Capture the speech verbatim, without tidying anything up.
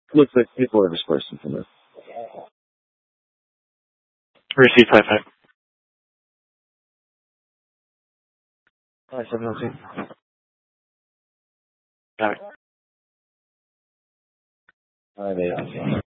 Looks like people are dispersing from this. Receive five five. Five seven oh two. Got it. Five eight oh two.